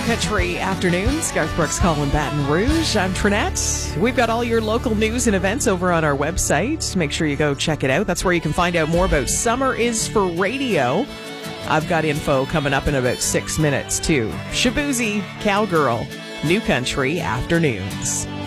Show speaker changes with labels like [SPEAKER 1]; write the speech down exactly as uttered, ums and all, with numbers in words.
[SPEAKER 1] Country Afternoons. Garth Brooks, Colin Baton Rouge. I'm Trinette. We've got all your local news and events over on our website. Make sure you go check it out. That's where you can find out more about Summer is for Radio. I've got info coming up in about six minutes, too. Shaboozey, Cowgirl, New Country Afternoons.